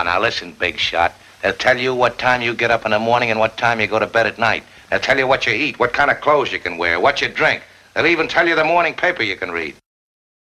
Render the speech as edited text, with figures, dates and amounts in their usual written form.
now listen, big shot. They'll tell you what time you get up in the morning and what time you go to bed at night. They'll tell you what you eat, what kind of clothes you can wear, what you drink. They'll even tell you the morning paper you can read.